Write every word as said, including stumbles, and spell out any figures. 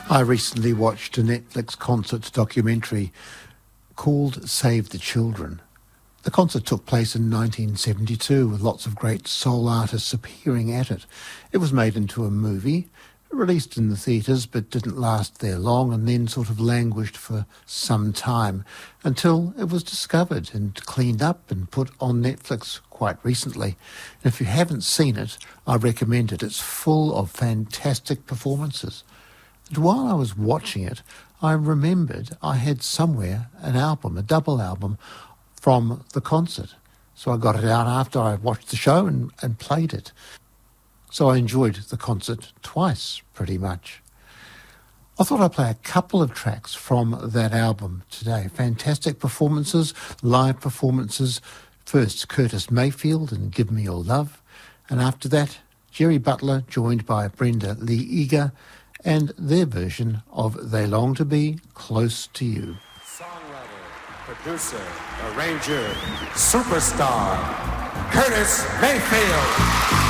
I recently watched a Netflix concert documentary called Save the Children. The concert took place in nineteen seventy-two with lots of great soul artists appearing at it. It was made into a movie, released in the theatres but didn't last there long and then sort of languished for some time until it was discovered and cleaned up and put on Netflix quite recently. And if you haven't seen it, I recommend it. It's full of fantastic performances. And while I was watching it, I remembered I had somewhere an album, a double album from the concert. So I got it out after I watched the show and, and played it. So I enjoyed the concert twice, pretty much. I thought I'd play a couple of tracks from that album today. Fantastic performances, live performances. First, Curtis Mayfield and Give Me Your Love. And after that, Jerry Butler, joined by Brenda Lee Eager, and their version of They Long to Be Close to You. Songwriter, producer, arranger, superstar, Curtis Mayfield.